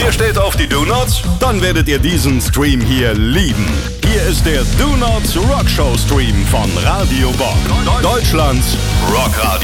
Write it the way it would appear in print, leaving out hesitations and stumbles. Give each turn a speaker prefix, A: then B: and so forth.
A: Ihr steht auf die Do-Nots? Dann werdet ihr diesen Stream hier lieben. Hier ist der Do-Nots Rockshow Stream von Radio Bock. Deutschlands Rockradio.